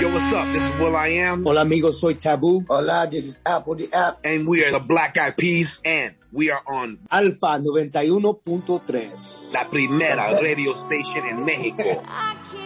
Yo, what's up? This is Will I Am. Hola amigos, soy Taboo. Hola, this is Apple the App. And we are the Black Eyed Peas. And we are on Alfa 91.3. La Primera Radio Station in Mexico.